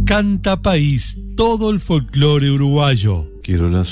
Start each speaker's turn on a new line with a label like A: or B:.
A: Canta País, todo el folclore uruguayo.
B: Quiero la